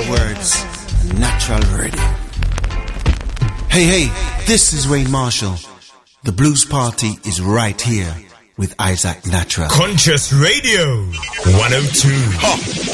words, natural ready. Hey, this is Wayne Marshall. The Blues Party is right here with Isaac Natural. Conscious Radio 102.